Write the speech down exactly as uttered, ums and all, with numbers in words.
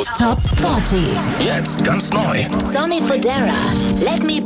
Top vierzig. Jetzt ganz neu. Sonny Fodera, Let Me